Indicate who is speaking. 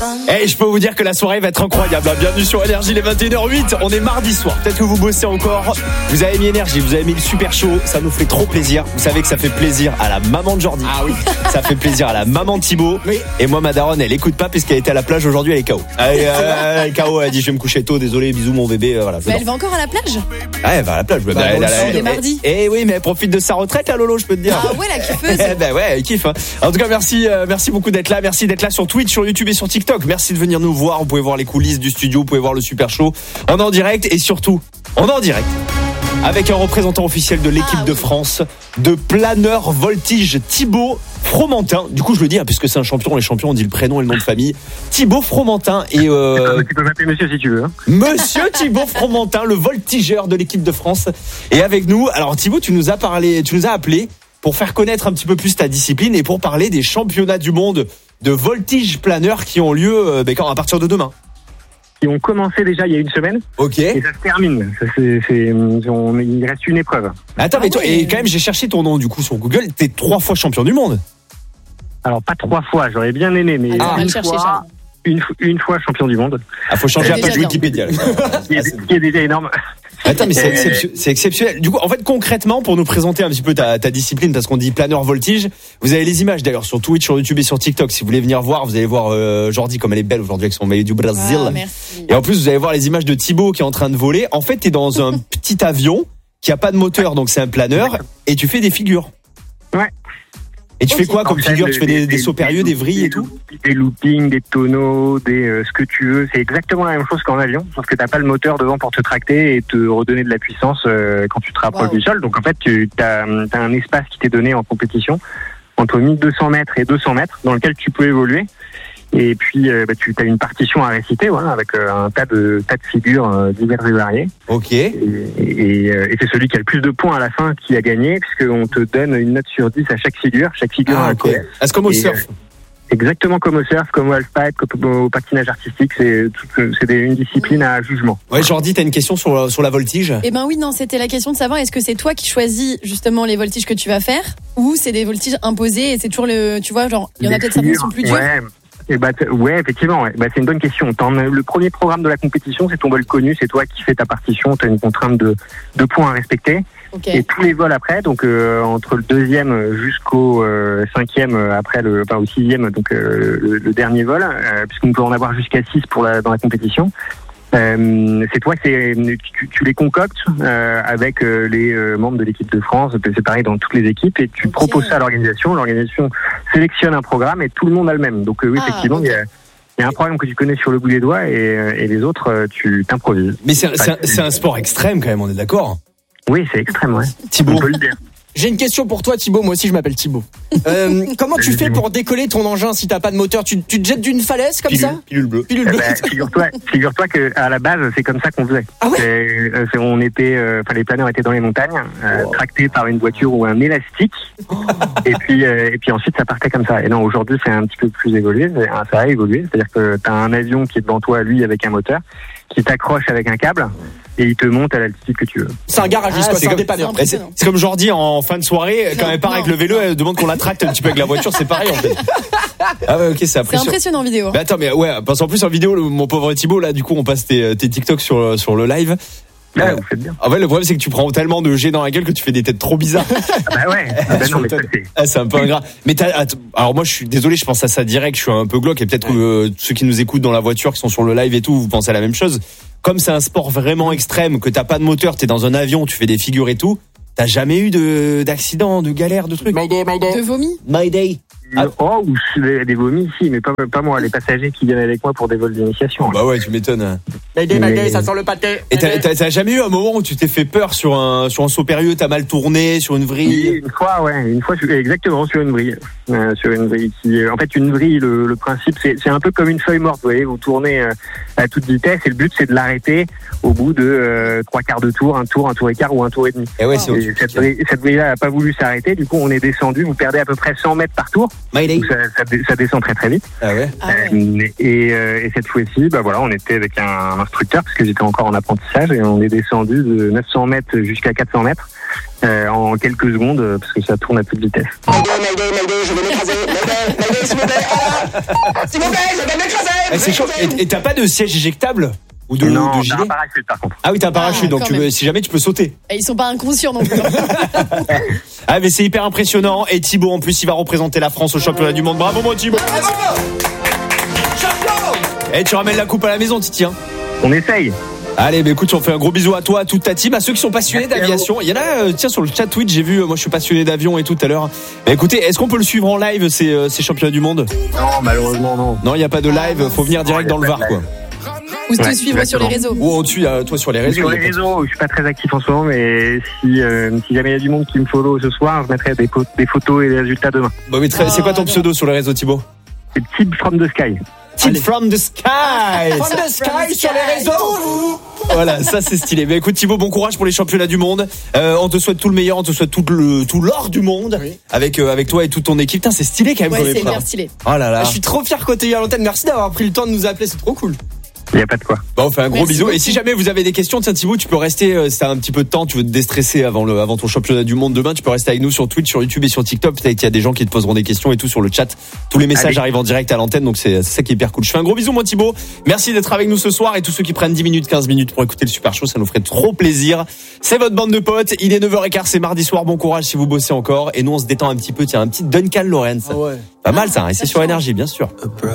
Speaker 1: Et je peux vous dire que la soirée va être incroyable. Bienvenue sur Énergie, les 21h08. On est mardi soir. Peut-être que vous bossez encore. Vous avez mis Énergie, vous avez mis le super show. Ça nous fait trop plaisir. Vous savez que ça fait plaisir à la maman de Jordi. Ah oui. Ça fait plaisir à la maman de Thibaut. Oui. Et moi, ma daronne, elle écoute pas puisqu'elle était à la plage aujourd'hui. Elle est KO. Elle est KO. Elle dit je vais me coucher tôt. Désolé, bisous mon bébé. Voilà.
Speaker 2: Mais elle va encore à la plage.
Speaker 1: Ah, elle va à la plage.
Speaker 2: Elle est mardi.
Speaker 1: Et oui, mais elle profite de sa retraite, la Lolo, je peux te dire.
Speaker 2: Ah ouais, la kiffeuse.
Speaker 1: Ben ouais, elle kiffe. Hein. En tout cas, merci beaucoup d'être là. Merci d'être là sur Twitch, sur YouTube et sur TikTok. Merci de venir nous voir. Vous pouvez voir les coulisses du studio, vous pouvez voir le super show. On est en direct et surtout, on est en direct avec un représentant officiel de l'équipe de France de planeur voltige, Thibaut Fromentin. Du coup, je le dis, puisque c'est un champion, les champions, on dit le prénom et le nom de famille. Thibaut Fromentin et
Speaker 3: Tu peux m'appeler monsieur si tu veux. Hein.
Speaker 1: Monsieur Thibaut Fromentin, le voltigeur de l'équipe de France, est avec nous. Alors Thibaut, tu nous as appelé pour faire connaître un petit peu plus ta discipline et pour parler des championnats du monde de voltige planeur qui ont lieu à partir de demain.
Speaker 3: Qui ont commencé déjà il y a une semaine.
Speaker 1: Ok.
Speaker 3: Et ça se termine. Il reste une épreuve.
Speaker 1: Attends, mais toi, et quand même, j'ai cherché ton nom du coup sur Google. T'es 3 fois champion du monde.
Speaker 3: Alors pas 3 fois, j'aurais bien aimé, mais une fois champion du monde.
Speaker 1: Ah, faut changer la page Wikipédia.
Speaker 3: qui est déjà énorme.
Speaker 1: Attends, mais c'est exceptionnel. Du coup, en fait, concrètement, pour nous présenter un petit peu ta discipline, parce qu'on dit planeur voltige, vous avez les images d'ailleurs sur Twitch, sur YouTube et sur TikTok. Si vous voulez venir voir, vous allez voir Jordi comme elle est belle aujourd'hui avec son maillot du Brésil.
Speaker 2: Ah, merci.
Speaker 1: Et en plus, vous allez voir les images de Thibaut qui est en train de voler. En fait, t'es dans un petit avion qui a pas de moteur, donc c'est un planeur, et tu fais des figures.
Speaker 3: Ouais.
Speaker 1: Et tu fais quoi comme figure? Tu fais des sauts périlleux, des vrilles et tout?
Speaker 3: Des loopings, des tonneaux, ce que tu veux. C'est exactement la même chose qu'en avion, sauf que t'as pas le moteur devant pour te tracter et te redonner de la puissance quand tu te rapproches du sol. Donc en fait, t'as un espace qui t'est donné en compétition entre 1200 mètres et 200 mètres dans lequel tu peux évoluer. Et puis, tu as une partition à réciter, voilà, avec un tas de figures diverses et variées.
Speaker 1: Ok.
Speaker 3: Et c'est celui qui a le plus de points à la fin qui a gagné, puisqu'on te donne une note sur 10 à chaque figure. Chaque figure a un code.
Speaker 1: Est-ce comme au surf?
Speaker 3: Exactement comme au surf, comme au halfpipe, comme au patinage artistique. C'est une discipline à jugement.
Speaker 1: Ouais, Jordi, t'as une question sur la voltige?
Speaker 2: Eh ben oui, non, c'était la question de savoir est-ce que c'est toi qui choisis justement les voltiges que tu vas faire, ou c'est des voltiges imposés et c'est toujours tu vois, genre, il y en a peut-être certains qui sont plus durs.
Speaker 3: Ouais, effectivement. Ouais. C'est une bonne question. Le premier programme de la compétition, c'est ton vol connu, c'est toi qui fais ta partition, tu as une contrainte de points à respecter. Okay. Et tous les vols après, donc entre le 2e jusqu'au 5e, au 6e, donc le dernier vol, puisqu'on peut en avoir jusqu'à 6 dans la compétition. C'est toi tu les concoctes avec les membres de l'équipe de France. C'est pareil dans toutes les équipes et tu proposes ça à l'organisation. L'organisation sélectionne un programme et tout le monde a le même. Donc oui, effectivement, il y a un programme que tu connais sur le bout des doigts et les autres tu t'improvises.
Speaker 1: Mais c'est un sport extrême quand même, on est d'accord?
Speaker 3: Oui, c'est extrême, ouais.
Speaker 1: Thibaut.
Speaker 3: On peut le dire.
Speaker 4: J'ai une question pour toi, Thibaut. Moi aussi, je m'appelle Thibaut. Comment tu fais pour décoller ton engin si t'as pas de moteur? Tu te jettes d'une falaise comme ça?
Speaker 1: Pilule bleue.
Speaker 3: Figure-toi que à la base, c'est comme ça qu'on faisait.
Speaker 4: Ah ouais?
Speaker 3: Les planeurs étaient dans les montagnes, tractés par une voiture ou un élastique. Et puis ensuite, ça partait comme ça. Et non, aujourd'hui, c'est un petit peu plus évolué. Ça a évolué. C'est-à-dire que t'as un avion qui est devant toi, lui, avec un moteur, qui t'accroche avec un câble. Et il te monte à l'altitude que tu veux.
Speaker 4: C'est un garagiste, quoi, c'est un dépanneur.
Speaker 1: C'est comme Jordi en fin de soirée, quand elle part avec le vélo, elle demande qu'on la tracte un petit peu avec la voiture, c'est pareil en fait. Ah ouais, ok, c'est impressionnant.
Speaker 2: C'est impressionnant en vidéo.
Speaker 1: Mais attends, mais ouais, parce qu'en plus en vidéo, mon pauvre Thibaut, là, du coup, on passe tes TikTok sur le live.
Speaker 3: Ouais, vous faites bien.
Speaker 1: En fait, le problème, c'est que tu prends tellement de jets dans la gueule que tu fais des têtes trop bizarres. C'est un peu ingrat. Mais alors moi, je suis désolé, je pense à ça direct, je suis un peu glauque et peut-être ceux qui nous écoutent dans la voiture, qui sont sur le live et tout, vous pensez à la même chose. Comme c'est un sport vraiment extrême, que t'as pas de moteur, t'es dans un avion, tu fais des figures et tout, t'as jamais eu d'accident, de galère, de trucs?
Speaker 2: Mayday. De vomi?
Speaker 1: Mayday.
Speaker 3: Oh, des vomis, si, mais pas moi, les passagers qui viennent avec moi pour des vols d'initiation.
Speaker 1: Bah ouais, tu m'étonnes.
Speaker 4: Mayday, ça sent le pâté.
Speaker 1: Et t'as jamais eu un moment où tu t'es fait peur sur un saut périlleux, t'as mal tourné, sur une vrille?
Speaker 3: Une fois, exactement, sur une vrille. En fait, une vrille, le principe, c'est un peu comme une feuille morte, vous voyez, vous tournez à toute vitesse, et le but, c'est de l'arrêter au bout de 3/4 de tour, un tour et quart ou un tour et demi.
Speaker 1: Et ouais,
Speaker 3: cette vrille-là n'a pas voulu s'arrêter, du coup, on est descendu, vous perdez à peu près 100 mètres par tour.
Speaker 1: Mayday.
Speaker 3: Ça descend très très vite.
Speaker 1: Ah ouais.
Speaker 3: Et cette fois-ci, voilà, on était avec un instructeur parce que j'étais encore en apprentissage et on est descendu de 900 mètres jusqu'à 400 mètres en quelques secondes parce que ça tourne à toute vitesse.
Speaker 5: Mayday, je vais m'écraser. Mayday, s'il vous plaît. S'il vous plaît, je vais m'écraser.
Speaker 1: C'est chaud. Et t'as pas de siège éjectable? Ou de
Speaker 3: non,
Speaker 1: gilet?
Speaker 3: t'as un parachute par contre.
Speaker 1: Ah oui, t'as un parachute, donc si jamais tu peux sauter.
Speaker 2: Et ils sont pas inconscients non plus.
Speaker 1: Ah mais c'est hyper impressionnant. Et Thibaut en plus il va représenter la France au championnat du monde. Bravo mon Thibaut. Et tu ramènes la coupe à la maison, Titi, hein?
Speaker 3: On essaye.
Speaker 1: Allez, écoute, on fait un gros bisou à toi, à toute ta team, à ceux qui sont passionnés d'aviation. Il y en a, tiens, sur le chat Twitch, j'ai vu, moi je suis passionné d'avion et tout à l'heure. Mais écoutez, est-ce qu'on peut le suivre en live, ces championnats du monde?
Speaker 3: Non, malheureusement non.
Speaker 1: Non, il n'y a pas de live, faut venir direct dans le Var, quoi.
Speaker 2: Ou te suivre sur les réseaux.
Speaker 1: Ou on te suit, toi, sur les réseaux.
Speaker 3: Sur les réseaux, je suis pas très actif en ce moment, mais si jamais il y a du monde qui me follow ce soir, je mettrai des photos et des résultats demain.
Speaker 1: Mais c'est quoi ton pseudo sur les réseaux, Thibaut?
Speaker 3: C'est Tib from the Sky.
Speaker 1: Tip from the sky.
Speaker 4: From the sky sur les réseaux.
Speaker 1: Voilà, ça c'est stylé. Mais écoute Thibaut, bon courage pour les championnats du monde. On te souhaite tout le meilleur, on te souhaite tout l'or du monde, oui. avec toi et toute ton équipe. Putain, c'est stylé quand même.
Speaker 2: Ouais, c'est bien stylé.
Speaker 1: Oh là là.
Speaker 4: Je suis trop fier côté à l'antenne. Merci d'avoir pris le temps de nous appeler, c'est trop cool.
Speaker 3: Il n'y a pas de quoi.
Speaker 1: Bon, on fait un gros bisou.
Speaker 2: Beaucoup.
Speaker 1: Et si jamais vous avez des questions, tiens Thibaut, tu peux rester, si t'as un petit peu de temps, tu veux te déstresser avant ton championnat du monde demain, tu peux rester avec nous sur Twitch, sur YouTube et sur TikTok. Peut-être qu'il y a des gens qui te poseront des questions et tout sur le chat. Tous les messages arrivent en direct à l'antenne, donc c'est ça qui est hyper cool. Je fais un gros bisou, moi Thibaut. Merci d'être avec nous ce soir et tous ceux qui prennent 10 minutes, 15 minutes pour écouter le Super Show, ça nous ferait trop plaisir. C'est votre bande de potes. Il est 9h15, c'est mardi soir. Bon courage si vous bossez encore. Et nous, on se détend un petit peu. Tiens, un petit Duncan Lawrence.
Speaker 4: Ah ouais.
Speaker 1: Pas mal ça, et c'est sur Énergie, bien sûr.